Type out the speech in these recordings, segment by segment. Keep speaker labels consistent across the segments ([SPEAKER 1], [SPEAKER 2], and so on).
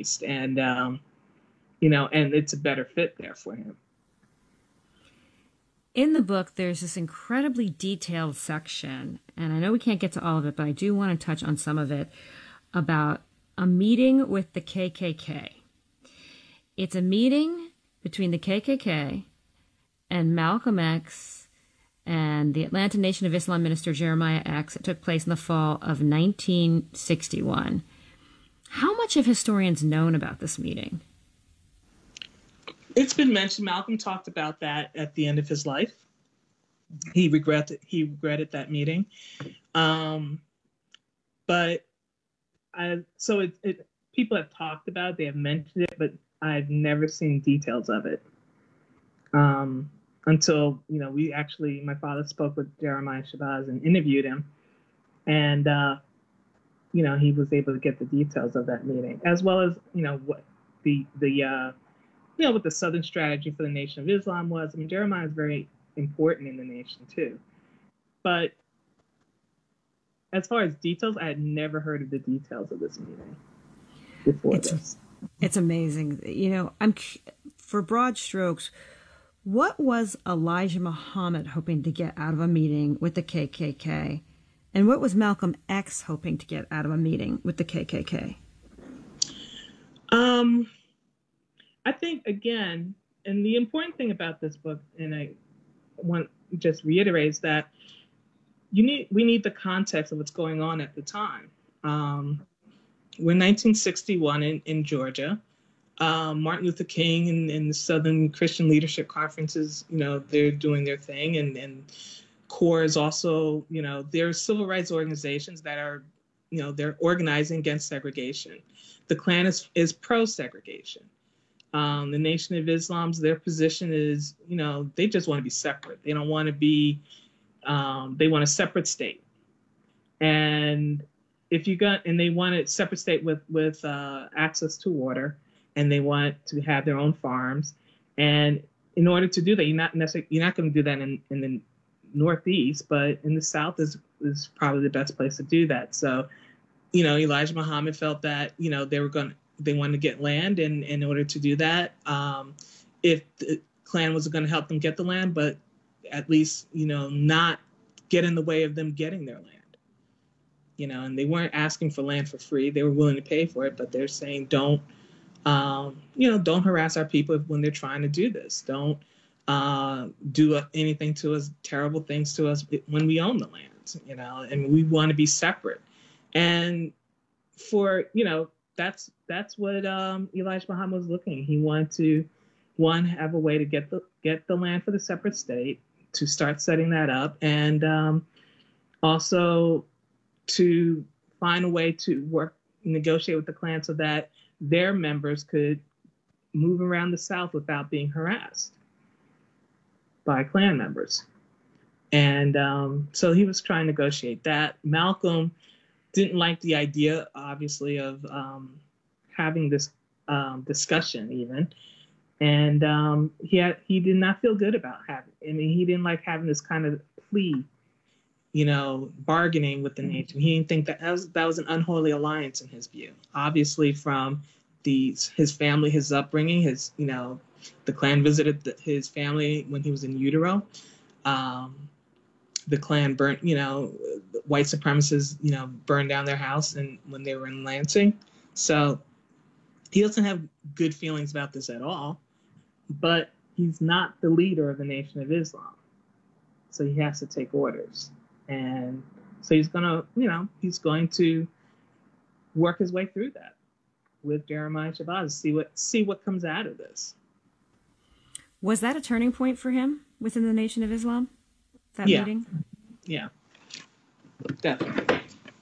[SPEAKER 1] East, and and it's a better fit there for him.
[SPEAKER 2] In the book, there's this incredibly detailed section, and I know we can't get to all of it, but I do want to touch on some of it, about a meeting with the KKK. It's a meeting between the KKK and Malcolm X and the Atlanta Nation of Islam minister Jeremiah X. It took place in the fall of 1961. How much have historians known about this meeting?
[SPEAKER 1] It's been mentioned. Malcolm talked about that at the end of his life. He regretted that meeting. People have talked about it, they have mentioned it, but I've never seen details of it. Until, my father spoke with Jeremiah Shabazz and interviewed him. And, he was able to get the details of that meeting, as well as, what what the Southern strategy for the Nation of Islam was. I mean, Jeremiah is very important in the nation too. But as far as details, I had never heard of the details of this meeting before this.
[SPEAKER 2] It's amazing. For broad strokes, what was Elijah Muhammad hoping to get out of a meeting with the KKK? And what was Malcolm X hoping to get out of a meeting with the KKK?
[SPEAKER 1] I think, again, and the important thing about this book, and I want to just reiterate, is that we need the context of what's going on at the time. We're in 1961 in Georgia. Martin Luther King and the Southern Christian Leadership Conferences, they're doing their thing. And CORE is also, there are civil rights organizations that are, they're organizing against segregation. The Klan is pro-segregation. The Nation of Islam's, their position is, they just want to be separate. They don't want to be, they want a separate state. And they want a separate state with access to water, and they want to have their own farms. And in order to do that, you're not going to do that in the Northeast, but in the South is probably the best place to do that. So, Elijah Muhammad felt that, they wanted to get land, and in order to do that, if the Klan was going to help them get the land, but at least, not get in the way of them getting their land. And they weren't asking for land for free. They were willing to pay for it, but they're saying, don't harass our people when they're trying to do this. Don't do anything to us, terrible things to us when we own the land, and we want to be separate. And for, that's what Elijah Muhammad was looking. He wanted to, have a way to get the land for the separate state, to start setting that up, and also to find a way to negotiate with the Klan so that their members could move around the South without being harassed by Klan members. And so he was trying to negotiate that. Malcolm didn't like the idea, obviously, of having this discussion even. And he did not feel good about he didn't like having this kind of plea, bargaining with the nation. He didn't think that was an unholy alliance in his view. Obviously, from his family, his upbringing, the Klan visited his family when he was in utero. The Klan burnt, white supremacists, burned down their house and when they were in Lansing. So he doesn't have good feelings about this at all, but he's not the leader of the Nation of Islam. So he has to take orders. And so he's going to work his way through that with Jeremiah Shabazz, see what comes out of this.
[SPEAKER 2] Was that a turning point for him within the Nation of Islam? That meeting?
[SPEAKER 1] Yeah. Definitely.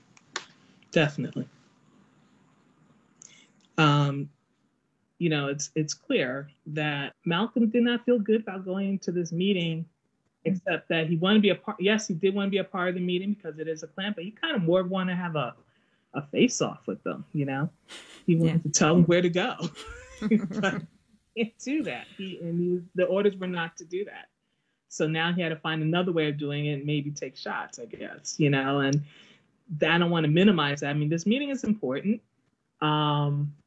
[SPEAKER 1] It's clear that Malcolm did not feel good about going to this meeting, except that he wanted to be a part. Yes, he did want to be a part of the meeting because it is a Klan, but he kind of more want to have a face-off with them, He wanted to tell them where to go. But he can't do that. The orders were not to do that. So now he had to find another way of doing it and maybe take shots, I guess, and I don't want to minimize that. I mean, this meeting is important.